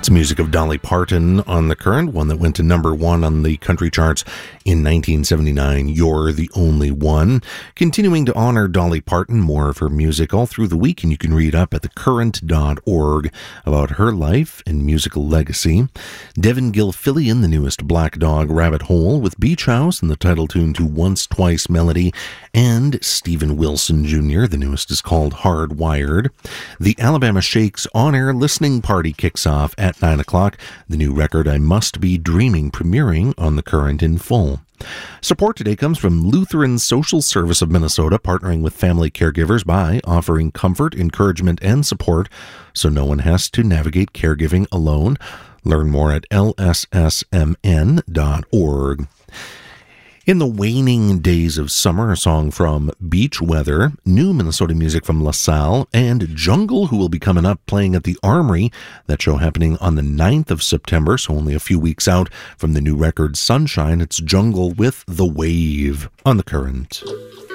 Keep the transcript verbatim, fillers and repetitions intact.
It's music of Dolly Parton on The Current, one that went to number one on the country charts in nineteen seventy-nine, You're the Only One. Continuing to honor Dolly Parton, more of her music all through the week, and you can read up at the current dot org about her life and musical legacy. Devin Gilfillian, the newest Black Dog Rabbit Hole with Beach House and the title tune to Once Twice Melody, and Stephen Wilson Junior, the newest is called Hardwired. The Alabama Shakes on-air listening party kicks off at nine o'clock. The new record, I Must Be Dreaming, premiering on The Current in full. Support today comes from Lutheran Social Service of Minnesota, partnering with family caregivers by offering comfort, encouragement, and support so no one has to navigate caregiving alone. Learn more at L S S M N dot org. In the Waning Days of Summer, a song from Beach Weather, new Minnesota music from LaSalle, and Jungle, who will be coming up playing at the Armory. That show happening on the ninth of September, so only a few weeks out from the new record Sunshine. It's Jungle with The Wave on The Current.